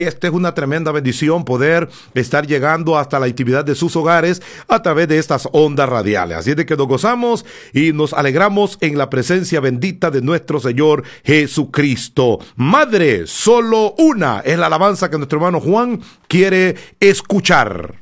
Esta es una tremenda bendición poder estar llegando hasta la intimidad de sus hogares a través de estas ondas radiales. Así de que nos gozamos y nos alegramos en la presencia bendita de nuestro Señor Jesucristo. Madre, solo una es la alabanza que nuestro hermano Juan quiere escuchar.